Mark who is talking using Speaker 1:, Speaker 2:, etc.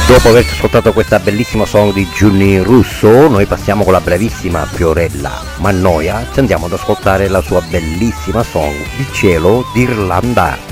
Speaker 1: Dopo aver ascoltato questa bellissima song di Gianni Russo, noi passiamo con la bravissima Fiorella Mannoia, ci andiamo ad ascoltare la sua bellissima song Il cielo d'Irlanda.